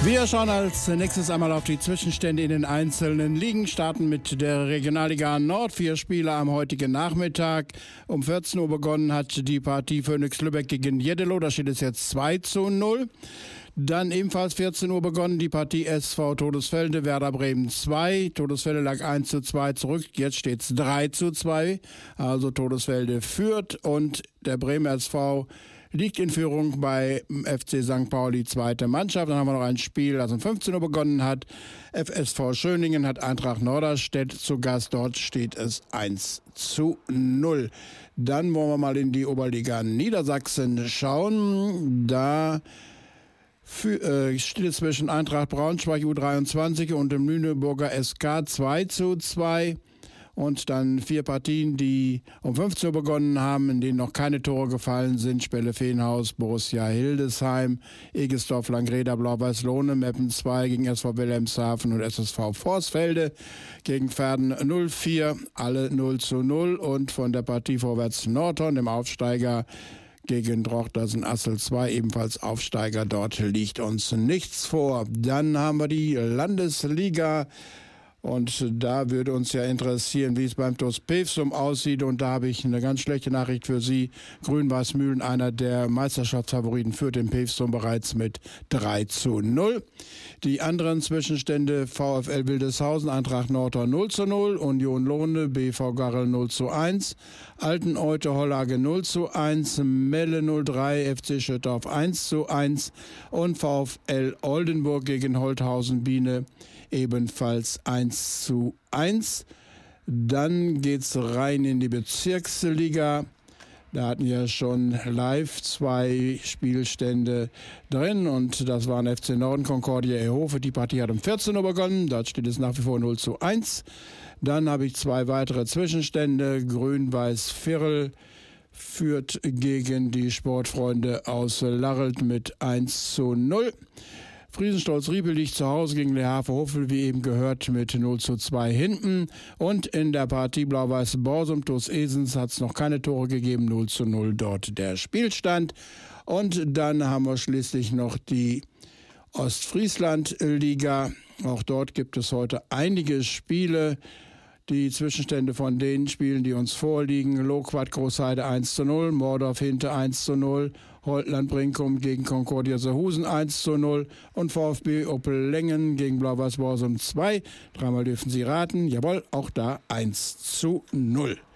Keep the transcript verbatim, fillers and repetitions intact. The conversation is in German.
Wir schauen als nächstes einmal auf die Zwischenstände in den einzelnen Ligen, starten mit der Regionalliga Nord. Vier Spiele am heutigen Nachmittag. Um vierzehn Uhr begonnen hat die Partie Phoenix Lübeck gegen Jeddelo. Da steht es jetzt zwei zu null. Dann ebenfalls vierzehn Uhr begonnen die Partie S V Todesfelde, Werder Bremen zwei. Todesfelde lag eins zu zwei zurück, jetzt steht es drei zu zwei. Also Todesfelde führt und der Bremer S V liegt in Führung bei F C Sankt Pauli, zweite Mannschaft. Dann haben wir noch ein Spiel, das um fünfzehn Uhr begonnen hat. F S V Schöningen hat Eintracht Norderstedt zu Gast. Dort steht es eins zu null. Dann wollen wir mal in die Oberliga Niedersachsen schauen. Da Für, äh, steht es zwischen Eintracht Braunschweig U dreiundzwanzig und dem Lüneburger S K zwei zu zwei. Und dann vier Partien, die um fünfzehn Uhr begonnen haben, in denen noch keine Tore gefallen sind. Spelle Feenhaus, Borussia Hildesheim, Egestorf, Langreda, Blau-Weiß-Lohne, Meppen zwei gegen S V Wilhelmshaven und S S V Vorsfelde. Gegen Verden null vier, alle null zu null. Und von der Partie Vorwärts Nordhorn, dem Aufsteiger, gegen Drochtersen Assel zwei, ebenfalls Aufsteiger. Dort liegt uns nichts vor. Dann haben wir die Landesliga. Und da würde uns ja interessieren, wie es beim TuS Pevsum aussieht. Und da habe ich eine ganz schlechte Nachricht für Sie. Grün-Weiß Mühlen, einer der Meisterschaftsfavoriten, führt den Pevsum bereits mit drei zu null. Die anderen Zwischenstände: VfL Wildeshausen, Eintracht Nordhorn null zu null, Union Lohne, B V Garrel null zu eins, Alteneute Hollage null zu eins, Melle null drei, F C Schüttorf eins zu eins und VfL Oldenburg gegen Holthausen Biene ebenfalls eins zu eins. Dann geht's rein in die Bezirksliga. Da hatten wir schon live zwei Spielstände drin und das waren F C Norden Concordia Ehofe. Die Partie hat um vierzehn Uhr begonnen, dort steht es nach wie vor null zu eins. Dann habe ich zwei weitere Zwischenstände. Grün-Weiß Virl führt gegen die Sportfreunde aus Larrelt mit eins zu null. Friesenstolz-Riepel liegt zu Hause gegen Le Havre-Hoffel, wie eben gehört, mit null zu zwei hinten. Und in der Partie Blau-Weiß Borsum, TuS Esens, hat es noch keine Tore gegeben, null zu null dort der Spielstand. Und dann haben wir schließlich noch die Ostfriesland-Liga. Auch dort gibt es heute einige Spiele. Die Zwischenstände von den Spielen, die uns vorliegen: Loquat Großheide eins zu null, Mordorf Hinte eins zu null, Holtland Brinkum gegen Concordia Seehusen eins zu null und VfB Oppel-Lengen gegen Blau-Weiß Borsum zwei. Dreimal dürfen Sie raten. Jawohl, auch da eins zu null.